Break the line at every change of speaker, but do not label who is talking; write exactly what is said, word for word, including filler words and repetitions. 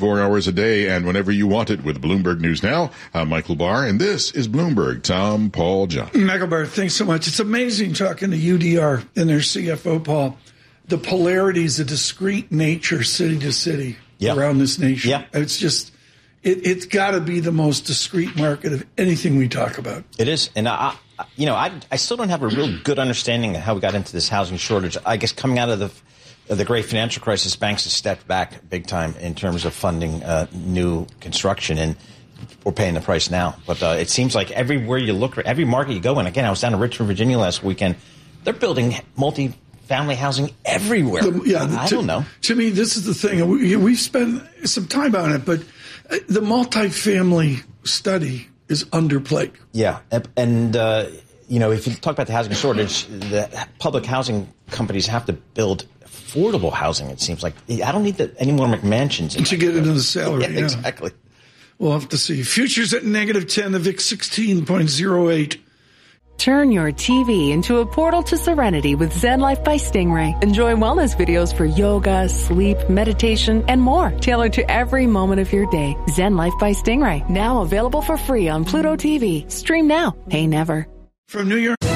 twenty-four hours a day and whenever you want it with Bloomberg News Now. I'm Michael Barr, and this is Bloomberg. Tom, Paul, John.
Michael Barr, thanks so much. It's amazing talking to U D R and their C F O, Paul. The polarities, the discrete nature, city to city yep. around this nation.
Yep.
It's just, it, it's got to be the most discrete market of anything we talk about.
It is. And, I, you know, I, I still don't have a real good understanding of how we got into this housing shortage. I guess coming out of the of the great financial crisis, banks have stepped back big time in terms of funding uh, new construction, and we're paying the price now. But uh, it seems like everywhere you look, every market you go in, again, I was down in Richmond, Virginia last weekend, they're building multi-family housing everywhere. The, yeah, I
to,
don't know.
To me, this is the thing. We, we've spent some time on it, but the multifamily study is underplayed.
Yeah, and, uh, you know, if you talk about the housing shortage, the public housing companies have to build affordable housing, it seems like. I don't need the, any more McMansions.
To get into the salary.
Yeah,
yeah.
Exactly.
We'll have to see. Futures at negative ten, the V I X sixteen point oh eight.
Turn your T V into a portal to serenity with Zen Life by Stingray. Enjoy wellness videos for yoga, sleep, meditation, and more, tailored to every moment of your day. Zen Life by Stingray, now available for free on Pluto T V. Stream now, pay never.
From New York.